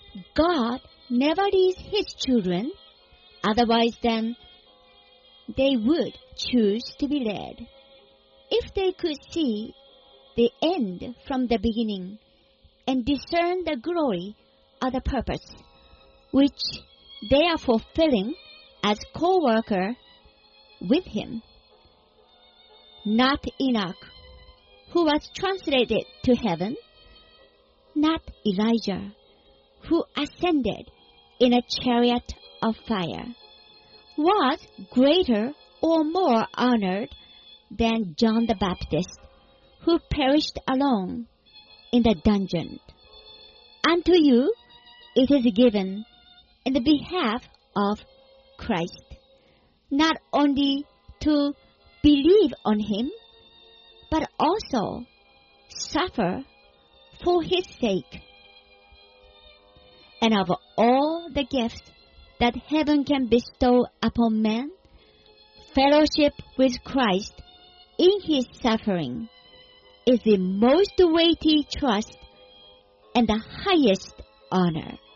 God never leads His children, otherwise then they would choose to be led. If they could see the end from the beginning and discern the glory of the purpose, which they are fulfilling as co-worker with Him. Not Enoch, who was translated to heaven, not Elijah, who ascended in a chariot of fire, was greater or more honored than John the Baptist, who perished alone in the dungeon. Unto you it is given in the behalf of Christ, not only to believe on Him, but also suffer for His sake. And of all the gifts that heaven can bestow upon man, fellowship with Christ in His suffering is the most weighty trust and the highest honor.